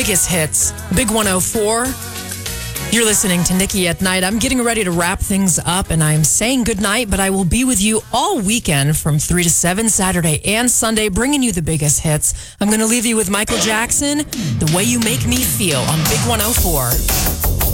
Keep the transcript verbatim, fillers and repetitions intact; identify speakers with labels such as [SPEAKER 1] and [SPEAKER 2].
[SPEAKER 1] Biggest hits, Big one oh four. You're listening to Nikki at Night. I'm getting ready to wrap things up, and I'm saying goodnight, but I will be with you all weekend from three to seven, Saturday and Sunday, bringing you the biggest hits. I'm going to leave you with Michael Jackson, The Way You Make Me Feel on Big one oh four.